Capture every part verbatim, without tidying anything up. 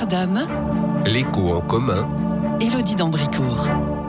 Pierre Dames, L'écho en commun, Élodie d'Ambricourt.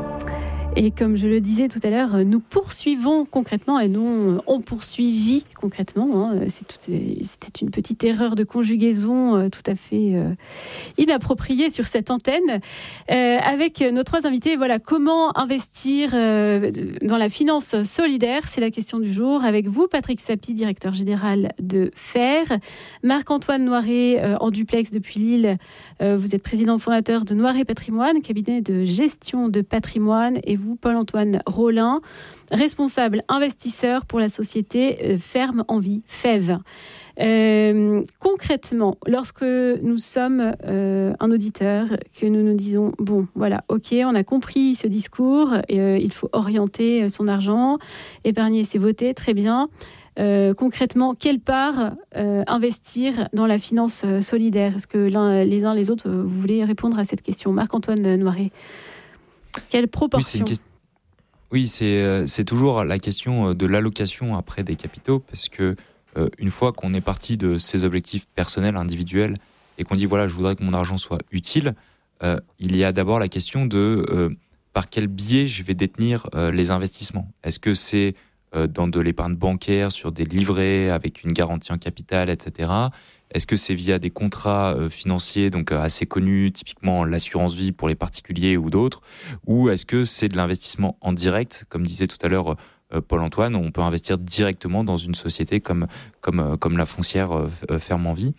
Et comme je le disais tout à l'heure, nous poursuivons concrètement et non on poursuivit concrètement. Hein. C'est tout, c'était une petite erreur de conjugaison tout à fait euh, inappropriée sur cette antenne. Euh, avec nos trois invités, voilà, comment investir euh, dans la finance solidaire, c'est la question du jour. Avec vous, Patrick Sapie, directeur général de F E R, Marc-Antoine Noiret, euh, en duplex depuis Lille. Euh, vous êtes président fondateur de Noiret Patrimoine, cabinet de gestion de patrimoine, et vous, Paul-Antoine Rollin, responsable investisseur pour la société euh, Ferme Envie, F E V. Euh, concrètement, lorsque nous sommes euh, un auditeur, que nous nous disons, bon, voilà, ok, on a compris ce discours, et, euh, il faut orienter son argent, épargner, c'est voter, très bien. Euh, concrètement, quelle part euh, investir dans la finance euh, solidaire ? Est-ce que l'un, les uns les autres, euh, vous voulez répondre à cette question ? Marc-Antoine Noiret, quelle proportion ? Oui, c'est, que... oui c'est, euh, c'est toujours la question de l'allocation après des capitaux, parce que euh, une fois qu'on est parti de ses objectifs personnels, individuels, et qu'on dit voilà, je voudrais que mon argent soit utile, euh, il y a d'abord la question de euh, par quel biais je vais détenir euh, les investissements. Est-ce que c'est dans de l'épargne bancaire, sur des livrets avec une garantie en capital, et cetera. Est-ce que c'est via des contrats financiers donc assez connus, typiquement l'assurance vie pour les particuliers ou d'autres, ou est-ce que c'est de l'investissement en direct, comme disait tout à l'heure Paul-Antoine, on peut investir directement dans une société comme comme comme la foncière Ferme Envie.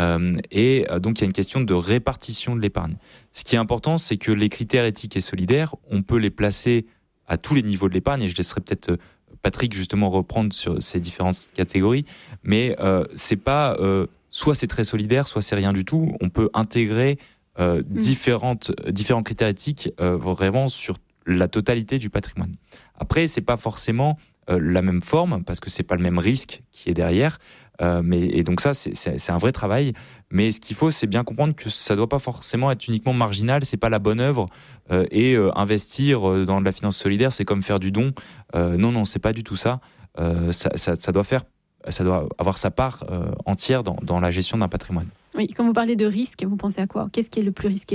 Et donc il y a une question de répartition de l'épargne. Ce qui est important, c'est que les critères éthiques et solidaires, on peut les placer à tous les niveaux de l'épargne, et je laisserai peut-être Patrick justement reprendre sur ces différentes catégories, mais euh, c'est pas euh, soit c'est très solidaire, soit c'est rien du tout. On peut intégrer euh, mmh. différentes différents critères éthiques euh, vraiment sur la totalité du patrimoine. Après, c'est pas forcément euh, la même forme parce que c'est pas le même risque qui est derrière. Euh, mais et donc ça, c'est, c'est, c'est un vrai travail. Mais ce qu'il faut, c'est bien comprendre que ça doit pas forcément être uniquement marginal. C'est pas la bonne œuvre. Euh, et euh, investir dans de la finance solidaire, c'est comme faire du don. Euh, non, non, c'est pas du tout ça. Euh, ça, ça. Ça doit faire, ça doit avoir sa part euh, entière dans, dans la gestion d'un patrimoine. Oui, quand vous parlez de risque, vous pensez à quoi ? Qu'est-ce qui est le plus risqué ?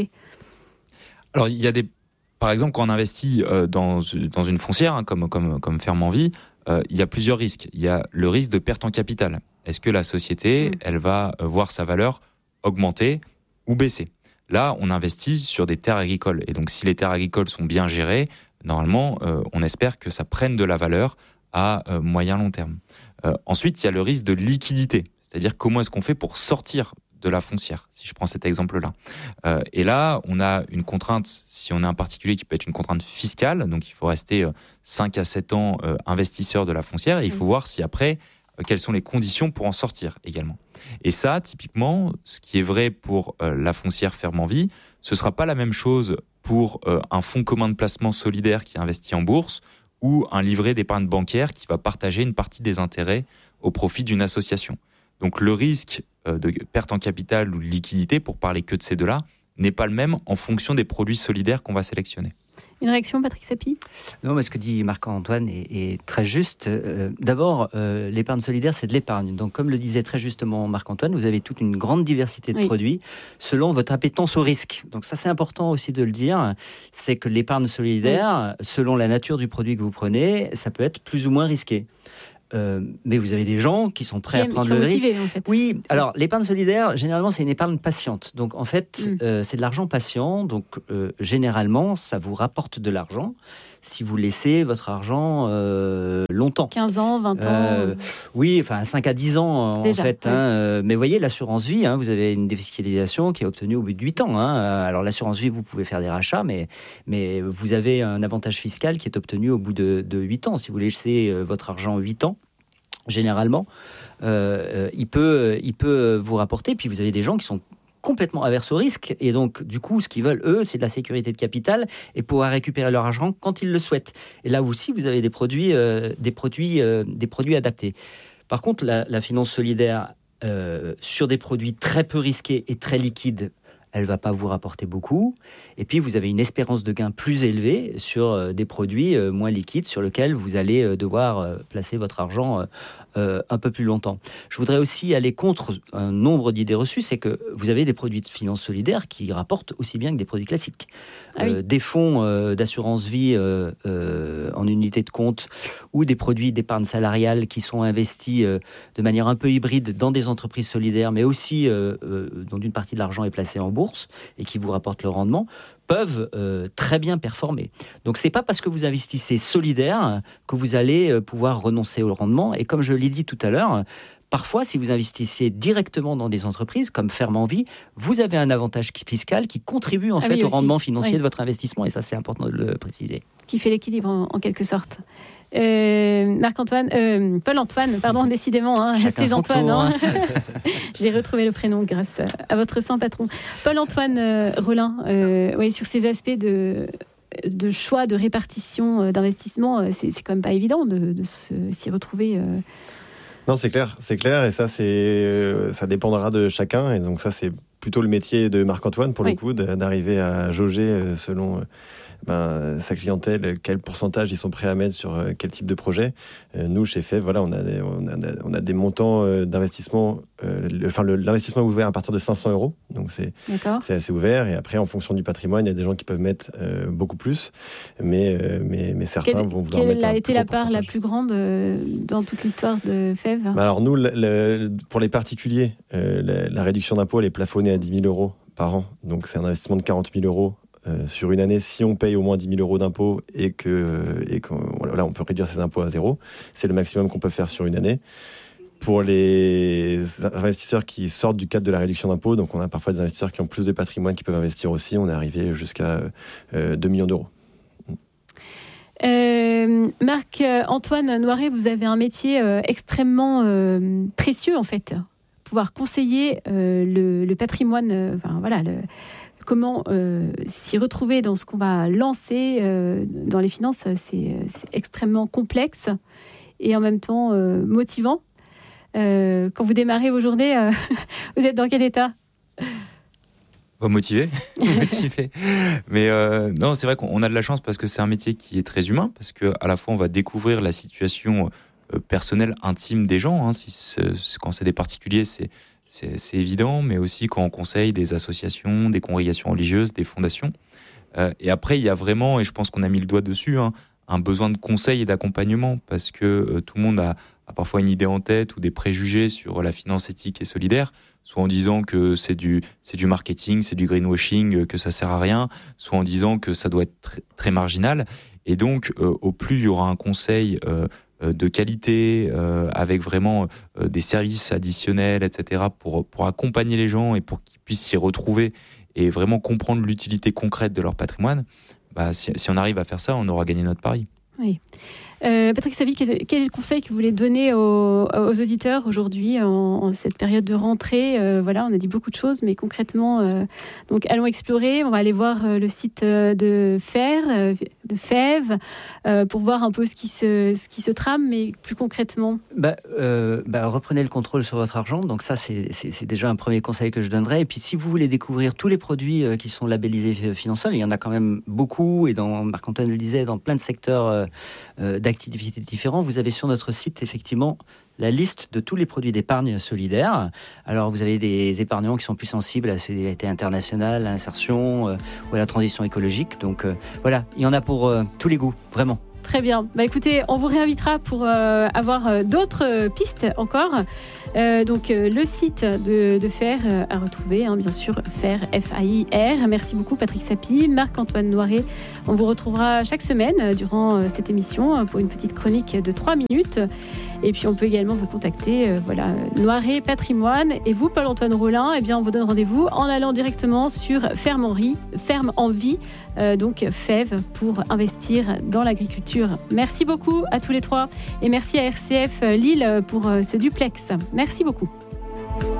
Alors, il y a des, par exemple, quand on investit euh, dans dans une foncière, hein, comme comme comme Ferme Envie, euh, il y a plusieurs risques. Il y a le risque de perte en capital. Est-ce que la société, mmh. elle va voir sa valeur augmenter ou baisser ? Là, on investit sur des terres agricoles. Et donc, si les terres agricoles sont bien gérées, normalement, euh, on espère que ça prenne de la valeur à euh, moyen-long terme. Euh, ensuite, il y a le risque de liquidité. C'est-à-dire, comment est-ce qu'on fait pour sortir de la foncière, si je prends cet exemple-là. Euh, et là, on a une contrainte, si on est un particulier, qui peut être une contrainte fiscale. Donc, il faut rester euh, cinq à sept ans euh, investisseur de la foncière. Et il faut mmh. voir si après... quelles sont les conditions pour en sortir également. Et ça, typiquement, ce qui est vrai pour euh, la foncière Ferme Envie, ce ne sera pas la même chose pour euh, un fonds commun de placement solidaire qui investit en bourse ou un livret d'épargne bancaire qui va partager une partie des intérêts au profit d'une association. Donc le risque euh, de perte en capital ou de liquidité, pour parler que de ces deux-là, n'est pas le même en fonction des produits solidaires qu'on va sélectionner. Une réaction, Patrick Sapie ? Non, mais ce que dit Marc-Antoine est, est très juste. Euh, d'abord, euh, l'épargne solidaire, c'est de l'épargne. Donc, comme le disait très justement Marc-Antoine, vous avez toute une grande diversité de oui. produits selon votre appétence au risque. Donc ça, c'est important aussi de le dire. C'est que l'épargne solidaire, oui. selon la nature du produit que vous prenez, ça peut être plus ou moins risqué. Euh, mais vous avez des gens qui sont prêts qui à prendre le risque. En fait. Oui, alors l'épargne solidaire, généralement, c'est une épargne patiente. Donc en fait, mm. euh, c'est de l'argent patient. Donc euh, généralement, ça vous rapporte de l'argent si vous laissez votre argent euh, longtemps. quinze ans, vingt ans euh, Oui, enfin cinq à dix ans en Déjà, fait. Oui. Hein, mais voyez, l'assurance vie, hein, vous avez une défiscalisation qui est obtenue au bout de huit ans. Hein. Alors l'assurance vie, vous pouvez faire des rachats, mais, mais vous avez un avantage fiscal qui est obtenu au bout de, de huit ans. Si vous laissez votre argent huit ans, généralement, euh, il peut, il peut vous rapporter. Puis vous avez des gens qui sont complètement averses au risque, et donc du coup ce qu'ils veulent eux c'est de la sécurité de capital et pouvoir récupérer leur argent quand ils le souhaitent. Et là aussi vous avez des produits euh, des produits euh, des produits adaptés. Par contre la, la finance solidaire euh, sur des produits très peu risqués et très liquides, elle ne va pas vous rapporter beaucoup. Et puis, vous avez une espérance de gain plus élevée sur euh, des produits euh, moins liquides sur lesquels vous allez euh, devoir euh, placer votre argent euh, euh, un peu plus longtemps. Je voudrais aussi aller contre un nombre d'idées reçues, c'est que vous avez des produits de finances solidaires qui rapportent aussi bien que des produits classiques. Ah oui. euh, des fonds euh, d'assurance vie euh, euh, en unité de compte ou des produits d'épargne salariale qui sont investis euh, de manière un peu hybride dans des entreprises solidaires, mais aussi euh, euh, dont une partie de l'argent est placée en bourse et qui vous rapporte le rendement, peuvent euh, très bien performer. Donc c'est pas parce que vous investissez solidaire que vous allez euh, pouvoir renoncer au rendement. Et comme je l'ai dit tout à l'heure, parfois, si vous investissez directement dans des entreprises comme Ferme en Vie, vous avez un avantage fiscal qui contribue en Ah fait oui, au aussi. rendement financier Oui. de votre investissement. Et ça, c'est important de le préciser. Qui fait l'équilibre en, en quelque sorte. Euh, Marc-Antoine, euh, Paul-Antoine, pardon, décidément, hein, Chacun c'est son Antoine. tour, Hein. hein. J'ai retrouvé le prénom grâce à, à votre saint patron. Paul-Antoine euh, Rollin, euh, ouais, sur ces aspects de, de choix, de répartition, euh, d'investissement, euh, c'est, c'est quand même pas évident de, de se, s'y retrouver. Euh... Non, c'est clair, c'est clair, et ça, c'est, euh, ça dépendra de chacun, et donc ça, c'est plutôt le métier de Marc-Antoine, pour oui. le coup, d'arriver à jauger euh, selon... Euh, Ben, sa clientèle, quel pourcentage ils sont prêts à mettre sur euh, quel type de projet. Euh, nous, chez F E V, voilà, on a des, on a, on a des montants euh, d'investissement. Euh, le, enfin, le, l'investissement est ouvert à partir de cinq cents euros, donc c'est, c'est assez ouvert. Et après, en fonction du patrimoine, il y a des gens qui peuvent mettre euh, beaucoup plus, mais, euh, mais, mais certains Quelle, vont vouloir quelle mettre Quelle a un été plus la gros part la pourcentage. plus grande euh, dans toute l'histoire de F E V? Bah alors nous, le, le, pour les particuliers, euh, la, la réduction d'impôt, elle est plafonnée à dix mille euros par an. Donc c'est un investissement de quarante mille euros. Euh, sur une année, si on paye au moins dix mille euros d'impôts et que et qu'on, voilà, on peut réduire ses impôts à zéro, c'est le maximum qu'on peut faire sur une année. Pour les investisseurs qui sortent du cadre de la réduction d'impôts, donc on a parfois des investisseurs qui ont plus de patrimoine qui peuvent investir aussi, on est arrivé jusqu'à euh, deux millions d'euros. Euh, Marc-Antoine Noiret, vous avez un métier euh, extrêmement euh, précieux en fait. Pouvoir conseiller euh, le, le patrimoine, euh, enfin voilà, le, comment euh, s'y retrouver dans ce qu'on va lancer euh, dans les finances, c'est, c'est extrêmement complexe et en même temps euh, motivant. Euh, quand vous démarrez vos journées, euh, vous êtes dans quel état ? Motivé, motivé. Mais euh, non, c'est vrai qu'on a de la chance parce que c'est un métier qui est très humain, parce que à la fois on va découvrir la situation euh, personnelle, intime des gens. Hein, si c'est, quand c'est des particuliers, c'est, c'est c'est évident, mais aussi quand on conseille des associations, des congrégations religieuses, des fondations. Euh, et après, il y a vraiment, et je pense qu'on a mis le doigt dessus, hein, un besoin de conseil et d'accompagnement, parce que euh, tout le monde a, a parfois une idée en tête ou des préjugés sur la finance éthique et solidaire, soit en disant que c'est du, c'est du marketing, c'est du greenwashing, que ça sert à rien, soit en disant que ça doit être très, très marginal. Et donc, euh, au plus il y aura un conseil euh, de qualité, euh, avec vraiment euh, des services additionnels, et cetera, pour, pour accompagner les gens et pour qu'ils puissent s'y retrouver et vraiment comprendre l'utilité concrète de leur patrimoine, bah, si, si on arrive à faire ça, on aura gagné notre pari. Oui. Euh, Patrick Savy, quel, quel est le conseil que vous voulez donner aux, aux auditeurs aujourd'hui en, en cette période de rentrée ? euh, Voilà, on a dit beaucoup de choses, mais concrètement, euh, donc allons explorer. On va aller voir euh, le site euh, de F E R, euh, de F E V, euh, pour voir un peu ce qui se, ce qui se trame, mais plus concrètement. Bah, euh, bah, reprenez le contrôle sur votre argent. Donc ça, c'est, c'est, c'est déjà un premier conseil que je donnerais. Et puis, si vous voulez découvrir tous les produits euh, qui sont labellisés Finansol, il y en a quand même beaucoup. Et dans, Marc-Antoine le disait, dans plein de secteurs euh, euh, d'activités différents, vous avez sur notre site effectivement la liste de tous les produits d'épargne solidaire. Alors vous avez des épargnants qui sont plus sensibles à la solidarité internationale, à l'insertion euh, ou à la transition écologique. Donc euh, voilà, il y en a pour euh, tous les goûts, vraiment. Très bien. Bah, écoutez, on vous réinvitera pour euh, avoir euh, d'autres euh, pistes encore. Euh, donc euh, le site de, de F E R euh, à retrouver, hein, bien sûr, F E R, F A I R. Merci beaucoup Patrick Sapie, Marc-Antoine Noiret. On vous retrouvera chaque semaine euh, durant euh, cette émission euh, pour une petite chronique de trois minutes. Et puis on peut également vous contacter, euh, voilà, Noiret Patrimoine. Et vous, Paul-Antoine Rollin, eh bien, on vous donne rendez-vous en allant directement sur Ferme en Vie, Ferme en Vie, euh, donc F E V, pour investir dans l'agriculture. Merci beaucoup à tous les trois et merci à R C F Lille pour euh, ce duplex. Merci beaucoup.